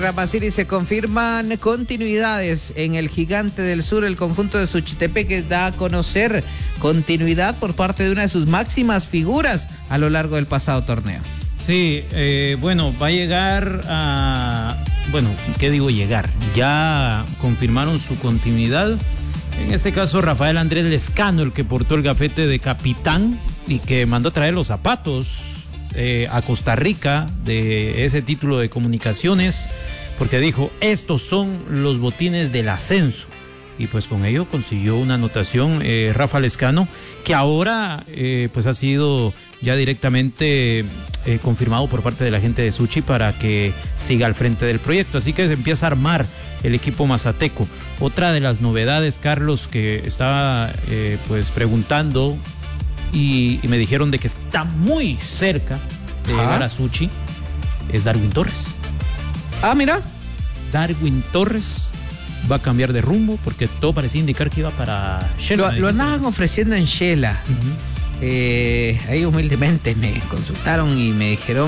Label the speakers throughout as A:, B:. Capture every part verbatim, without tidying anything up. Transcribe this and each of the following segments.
A: Rapaciri, se confirman continuidades en el Gigante del Sur. El conjunto de Suchitepeques da a conocer continuidad por parte de una de sus máximas figuras a lo largo del pasado torneo.
B: Sí, eh, bueno, va a llegar a... Bueno, ¿qué digo llegar? Ya confirmaron su continuidad. En este caso, Rafael Andrés Lescano, el que portó el gafete de capitán y que mandó a traer los zapatos Eh, a Costa Rica de ese título de comunicaciones, porque dijo, estos son los botines del ascenso, y pues con ello consiguió una anotación eh, Rafa Lescano, que ahora eh, pues ha sido ya directamente eh, confirmado por parte de la gente de Suchi para que siga al frente del proyecto, así que se empieza a armar el equipo mazateco. Otra de las novedades, Carlos, que estaba eh, pues preguntando Y, y me dijeron de que está muy cerca de
A: Ajá.
B: llegar a Suchi, es Darwin Torres.
A: Ah, mira.
B: Darwin Torres va a cambiar de rumbo porque todo parecía indicar que iba para Shela.
A: Lo, lo andaban ofreciendo en Shela. Uh-huh. eh, ahí humildemente me consultaron y me dijeron,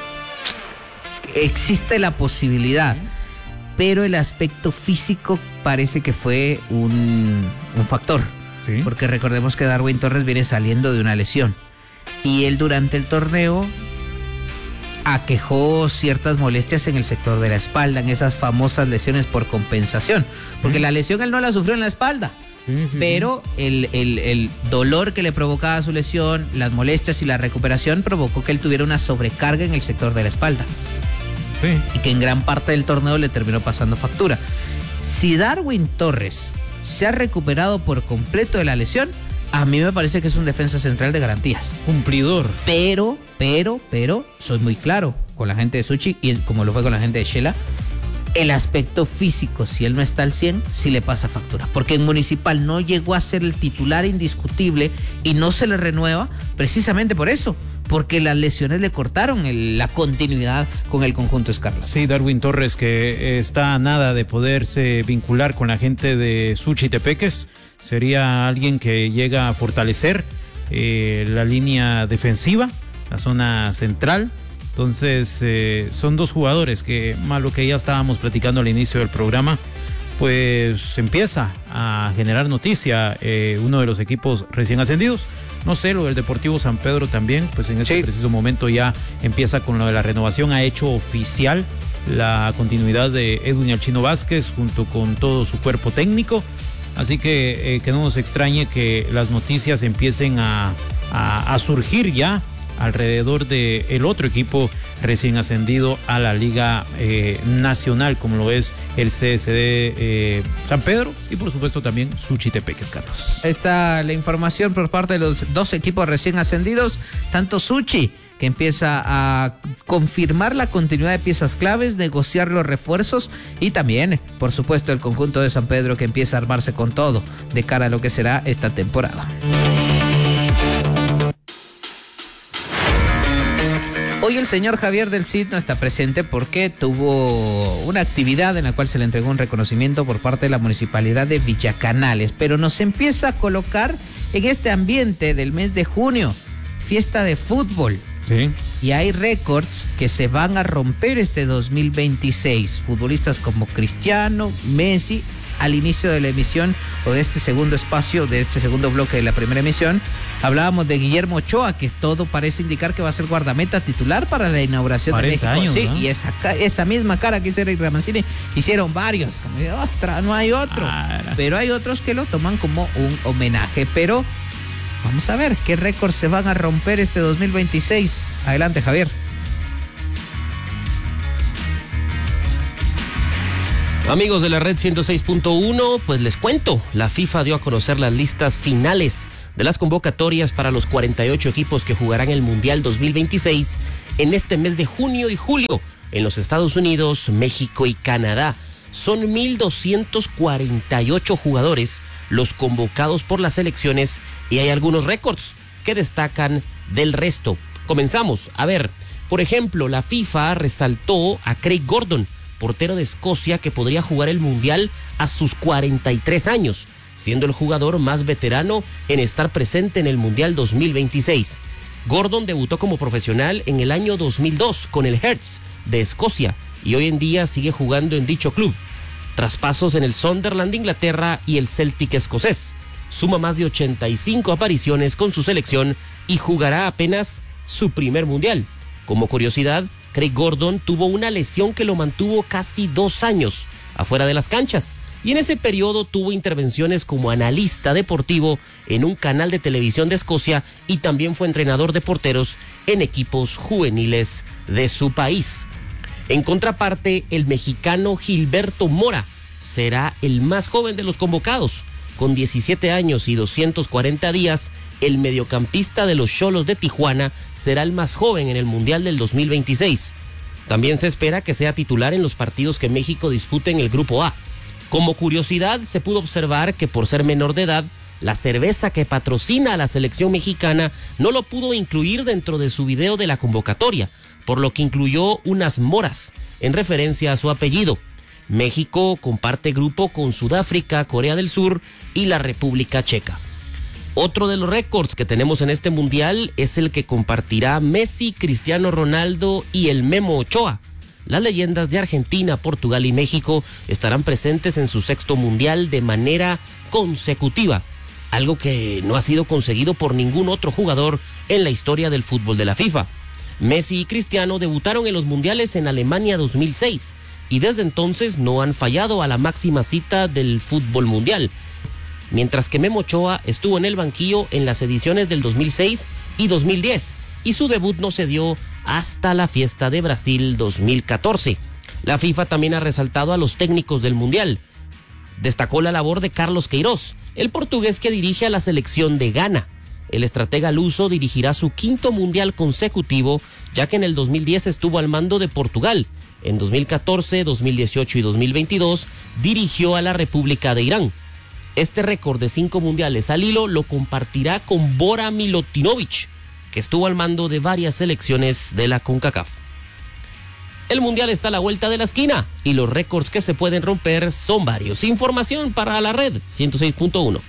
A: existe la posibilidad, uh-huh. pero el aspecto físico parece que fue un, un factor. Sí. Porque recordemos que Darwin Torres viene saliendo de una lesión y él durante el torneo aquejó ciertas molestias en el sector de la espalda, en esas famosas lesiones por compensación, porque sí. la lesión él no la sufrió en la espalda, sí, sí, pero sí. El, el, el dolor que le provocaba su lesión, las molestias y la recuperación provocó que él tuviera una sobrecarga en el sector de la espalda, sí. y que en gran parte del torneo le terminó pasando factura. Si Darwin Torres se ha recuperado por completo de la lesión, a mí me parece que es un defensa central de garantías.
B: Cumplidor.
A: Pero, pero, pero, soy muy claro con la gente de Suchi y como lo fue con la gente de Shela, el aspecto físico, si él no está al cien, sí le pasa factura. Porque en Municipal no llegó a ser el titular indiscutible y no se le renueva precisamente por eso. Porque las lesiones le cortaron el, la continuidad con el conjunto escarlata.
B: Sí, Darwin Torres, que está a nada de poderse vincular con la gente de Suchitepeques, sería alguien que llega a fortalecer eh, la línea defensiva, la zona central. Entonces, eh, son dos jugadores que, más lo que ya estábamos platicando al inicio del programa, pues empieza a generar noticia eh, uno de los equipos recién ascendidos. No sé, lo del Deportivo San Pedro también, pues en este sí. preciso momento ya empieza con lo de la renovación, ha hecho oficial la continuidad de Edwin El Chino Vázquez junto con todo su cuerpo técnico, así que eh, que no nos extrañe que las noticias empiecen a, a, a surgir ya alrededor de el otro equipo recién ascendido a la Liga eh, Nacional, como lo es el C S D eh, San Pedro y por supuesto también Suchitepeques, Carlos.
A: Está la información por parte de los dos equipos recién ascendidos, tanto Suchi, que empieza a confirmar la continuidad de piezas claves, negociar los refuerzos, y también, por supuesto, el conjunto de San Pedro, que empieza a armarse con todo de cara a lo que será esta temporada. Hoy el señor Javier del Cid no está presente porque tuvo una actividad en la cual se le entregó un reconocimiento por parte de la municipalidad de Villacanales, pero nos empieza a colocar en este ambiente del mes de junio, fiesta de fútbol.
B: Sí.
A: Y hay récords que se van a romper este dos mil veintiséis. Futbolistas como Cristiano, Messi, al inicio de la emisión o de este segundo espacio, de este segundo bloque de la primera emisión, hablábamos de Guillermo Ochoa, que todo parece indicar que va a ser guardameta titular para la inauguración de México.
B: Años,
A: sí,
B: ¿no?
A: Y esa, esa misma cara que hizo Eric Ramazzini, hicieron varios. Como de, ostra, no hay otro. Ah, pero hay otros que lo toman como un homenaje. Pero vamos a ver qué récords se van a romper este dos mil veintiséis. Adelante, Javier.
C: Amigos de la red ciento seis punto uno, pues les cuento, la FIFA dio a conocer las listas finales de las convocatorias para los cuarenta y ocho equipos que jugarán el Mundial dos mil veintiséis en este mes de junio y julio en los Estados Unidos, México y Canadá. Son mil doscientos cuarenta y ocho jugadores los convocados por las selecciones y hay algunos récords que destacan del resto. Comenzamos. A ver, por ejemplo, la FIFA resaltó a Craig Gordon, portero de Escocia, que podría jugar el Mundial a sus cuarenta y tres años, siendo el jugador más veterano en estar presente en el Mundial dos mil veintiséis. Gordon debutó como profesional en el año dos mil dos con el Hearts de Escocia y hoy en día sigue jugando en dicho club. Traspasos en el Sunderland de Inglaterra y el Celtic escocés. Suma más de ochenta y cinco apariciones con su selección y jugará apenas su primer mundial. Como curiosidad, Craig Gordon tuvo una lesión que lo mantuvo casi dos años afuera de las canchas, y en ese periodo tuvo intervenciones como analista deportivo en un canal de televisión de Escocia y también fue entrenador de porteros en equipos juveniles de su país. En contraparte, el mexicano Gilberto Mora será el más joven de los convocados. Con diecisiete años y doscientos cuarenta días, el mediocampista de los Xolos de Tijuana será el más joven en el Mundial del dos mil veintiséis. También se espera que sea titular en los partidos que México dispute en el Grupo A. Como curiosidad, se pudo observar que por ser menor de edad, la cerveza que patrocina a la selección mexicana no lo pudo incluir dentro de su video de la convocatoria, por lo que incluyó unas moras, en referencia a su apellido. México comparte grupo con Sudáfrica, Corea del Sur y la República Checa. Otro de los récords que tenemos en este mundial es el que compartirá Messi, Cristiano Ronaldo y el Memo Ochoa. Las leyendas de Argentina, Portugal y México estarán presentes en su sexto mundial de manera consecutiva, algo que no ha sido conseguido por ningún otro jugador en la historia del fútbol de la FIFA. Messi y Cristiano debutaron en los mundiales en Alemania dos mil seis y desde entonces no han fallado a la máxima cita del fútbol mundial, mientras que Memo Ochoa estuvo en el banquillo en las ediciones del dos mil seis y dos mil diez y su debut no se dio hasta la fiesta de Brasil dos mil catorce. La FIFA también ha resaltado a los técnicos del mundial. Destacó la labor de Carlos Queiroz, el portugués que dirige a la selección de Ghana. El estratega luso dirigirá su quinto mundial consecutivo, ya que en el dos mil diez estuvo al mando de Portugal. En dos mil catorce, dos mil dieciocho y dos mil veintidós dirigió a la República de Irán. Este récord de cinco mundiales al hilo lo compartirá con Bora Milutinovic, que estuvo al mando de varias selecciones de la CONCACAF. El mundial está a la vuelta de la esquina y los récords que se pueden romper son varios. Información para la red ciento seis punto uno.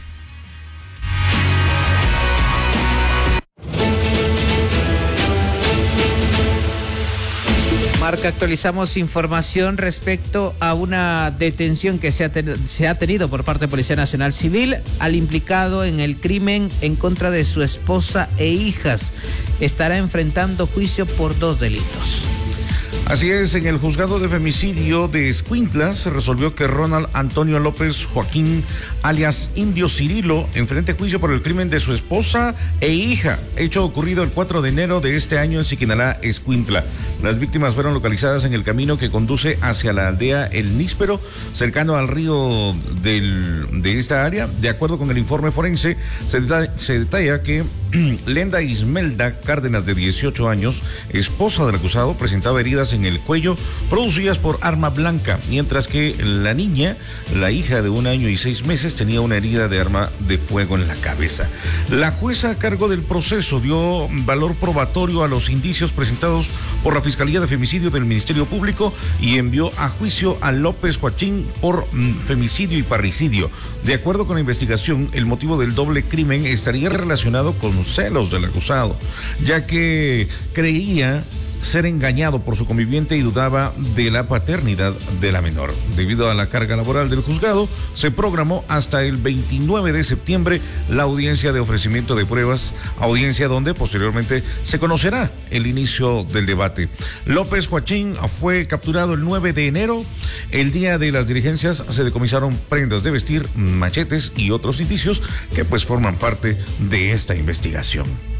A: Marca, actualizamos información respecto a una detención que se ha, ten- se ha tenido por parte de Policía Nacional Civil al implicado en el crimen en contra de su esposa e hijas. Estará enfrentando juicio por dos delitos.
D: Así es, en el juzgado de femicidio de Escuintla se resolvió que Ronald Antonio López Joaquín, alias Indio Cirilo, enfrente juicio por el crimen de su esposa e hija, hecho ocurrido el cuatro de enero de este año en Siquinalá, Escuintla. Las víctimas fueron localizadas en el camino que conduce hacia la aldea El Níspero, cercano al río del, de esta área. De acuerdo con el informe forense, se detalla, se detalla que Lenda Ismelda Cárdenas, de dieciocho años, esposa del acusado, presentaba heridas en el cuello producidas por arma blanca, mientras que la niña, la hija de un año y seis meses, tenía una herida de arma de fuego en la cabeza. La jueza a cargo del proceso dio valor probatorio a los indicios presentados por la Fiscalía de Femicidio del Ministerio Público y envió a juicio a López Joaquín por mm, femicidio y parricidio. De acuerdo con la investigación, el motivo del doble crimen estaría relacionado con celos del acusado, ya que creía ser engañado por su conviviente y dudaba de la paternidad de la menor. Debido a la carga laboral del juzgado, se programó hasta el veintinueve de septiembre la audiencia de ofrecimiento de pruebas, audiencia donde posteriormente se conocerá el inicio del debate. López Joaquín fue capturado el nueve de enero. El día de las diligencias se decomisaron prendas de vestir, machetes y otros indicios que pues forman parte de esta investigación.